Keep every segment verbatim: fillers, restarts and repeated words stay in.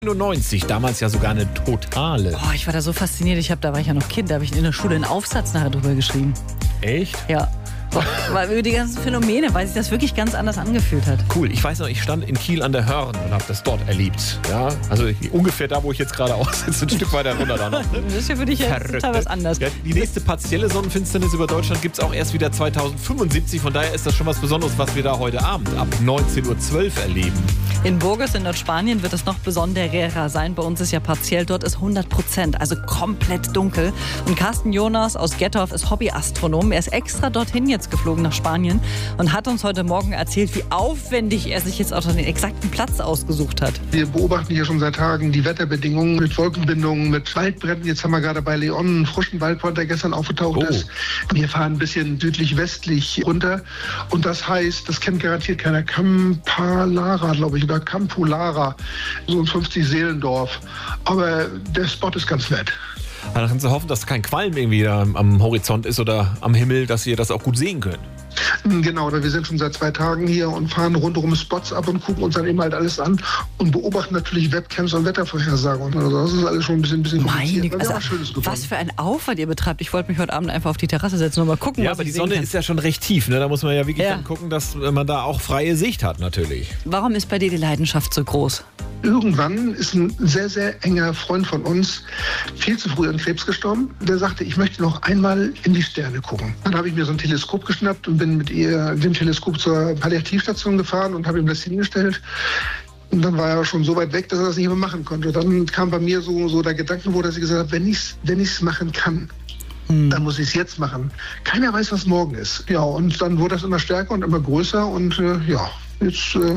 neunzig, damals ja sogar eine totale. Oh, ich war da so fasziniert. Ich hab, da war ich ja noch Kind, da habe ich in der Schule einen Aufsatz nachher drüber geschrieben. Echt? Ja. Weil über die ganzen Phänomene, weil sich das wirklich ganz anders angefühlt hat. Cool. Ich weiß noch, ich stand in Kiel an der Hörn und habe das dort erlebt. Ja, also ungefähr da, wo ich jetzt gerade aussitze, ein Stück weiter runter da noch. Das ist ja für dich ja total was anderes. Ja, die nächste partielle Sonnenfinsternis über Deutschland gibt es auch erst wieder zweitausendfünfundsiebzig. Von daher ist das schon was Besonderes, was wir da heute Abend ab neunzehn Uhr zwölf erleben. In Burgos in Nordspanien wird es noch besonderer sein. Bei uns ist ja partiell, dort ist hundert Prozent, also komplett dunkel. Und Carsten Jonas aus Gettorf ist Hobbyastronom. Er ist extra dorthin jetzt geflogen nach Spanien und hat uns heute Morgen erzählt, wie aufwendig er sich jetzt auch den exakten Platz ausgesucht hat. Wir beobachten hier schon seit Tagen die Wetterbedingungen mit Wolkenbindungen, mit Waldbränden. Jetzt haben wir gerade bei Leon einen frischen Waldbrand, der gestern aufgetaucht oh. ist. Wir fahren ein bisschen südlich-westlich runter und das heißt, das kennt garantiert keiner, Campalara, glaube ich, oder Campolara, so ein fünfzig Seelendorf. Aber der Spot ist ganz nett. Dann kannst du hoffen, dass kein Qualm irgendwie da am Horizont ist oder am Himmel, dass ihr das auch gut sehen könnt. Genau, wir sind schon seit zwei Tagen hier und fahren rundherum Spots ab und gucken uns dann eben halt alles an und beobachten natürlich Webcams und Wettervorhersagen. Also das ist alles schon ein bisschen, ein bisschen kompliziert. Meine, also, was für ein Aufwand ihr betreibt. Ich wollte mich heute Abend einfach auf die Terrasse setzen und mal gucken, ja, was aber ich die Sonne kann. ist ja schon recht tief. Ne? Da muss man ja wirklich ja. dann gucken, dass man da auch freie Sicht hat natürlich. Warum ist bei dir die Leidenschaft so groß? Irgendwann ist ein sehr, sehr enger Freund von uns viel zu früh an Krebs gestorben. Der sagte, ich möchte noch einmal in die Sterne gucken. Dann habe ich mir so ein Teleskop geschnappt und bin mit ihr dem Teleskop zur Palliativstation gefahren und habe ihm das hingestellt. Und dann war er schon so weit weg, dass er das nicht mehr machen konnte. Dann kam bei mir so, so der Gedankenwurf, dass ich gesagt habe, wenn ich es wenn ich's machen kann, hm. dann muss ich es jetzt machen. Keiner weiß, was morgen ist. Ja, und dann wurde das immer stärker und immer größer und äh, ja, jetzt... Äh,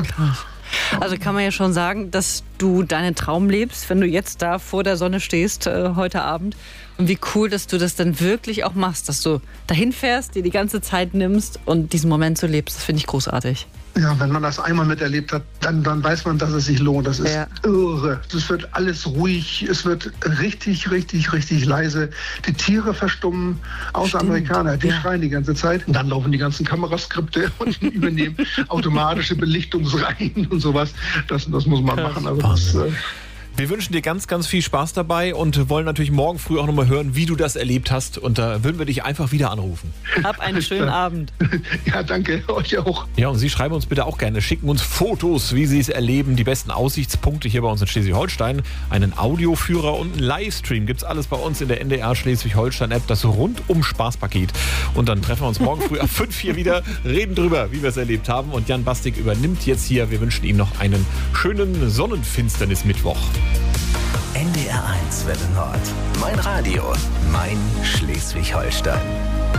Also kann man ja schon sagen, dass du deinen Traum lebst, wenn du jetzt da vor der Sonne stehst äh, heute Abend. Und wie cool, dass du das dann wirklich auch machst, dass du dahin fährst, dir die ganze Zeit nimmst und diesen Moment so lebst. Das finde ich großartig. Ja, wenn man das einmal miterlebt hat, dann, dann weiß man, dass es sich lohnt. Das ist ja. irre. Es wird alles ruhig, es wird richtig, richtig, richtig leise. Die Tiere verstummen, außer Stimmt. Amerikaner, die ja. schreien die ganze Zeit. Und dann laufen die ganzen Kameraskripte und übernehmen automatische Belichtungsreihen und sowas. Das, das muss man machen. Also das, äh Wir wünschen dir ganz, ganz viel Spaß dabei und wollen natürlich morgen früh auch nochmal hören, wie du das erlebt hast. Und da würden wir dich einfach wieder anrufen. Hab einen schönen Abend. Ja, danke. Euch auch. Ja, und Sie schreiben uns bitte auch gerne. Schicken uns Fotos, wie Sie es erleben. Die besten Aussichtspunkte hier bei uns in Schleswig-Holstein. Einen Audioführer und einen Livestream. Gibt's alles bei uns in der N D R Schleswig-Holstein-App. Das Rundum-Spaßpaket. Und dann treffen wir uns morgen früh ab fünf hier wieder. Reden drüber, wie wir es erlebt haben. Und Jan Bastik übernimmt jetzt hier. Wir wünschen ihm noch einen schönen Sonnenfinsternis-Mittwoch. N D R eins Welle Nord. Mein Radio, mein Schleswig-Holstein.